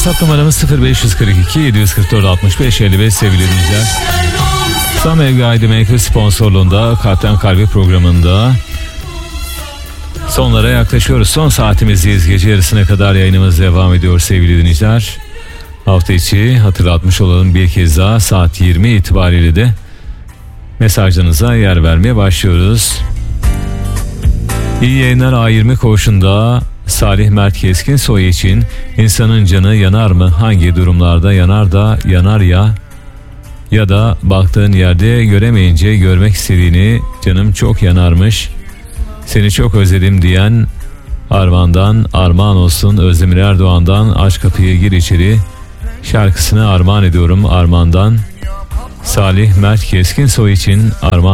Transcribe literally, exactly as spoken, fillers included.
WhatsApp numaramız sıfır beş kırk iki yedi kırk dört altmış beş elli beş sevgili dinleyiciler. Sam Evgi Aydemek'in sponsorluğunda Kalpten Kalbe programında sonlara yaklaşıyoruz. Son saatimizdeyiz. Gece yarısına kadar yayınımız devam ediyor sevgili dinleyiciler. Hafta içi hatırlatmış olalım bir kez daha, saat yirmi itibariyle de mesajlarınıza yer vermeye başlıyoruz. İyi yayınlar. A yirmi koğuşunda Salih Mert Keskinsoy için insanın canı yanar mı? Hangi durumlarda yanar da yanar ya? Ya da baktığın yerde göremeyince görmek istediğini, canım çok yanarmış, seni çok özledim diyen Armağan'dan armağan olsun. Özdemir Erdoğan'dan aç kapıyı gir içeri şarkısını armağan ediyorum. Armağan'dan Salih Mert Keskinsoy için armağan.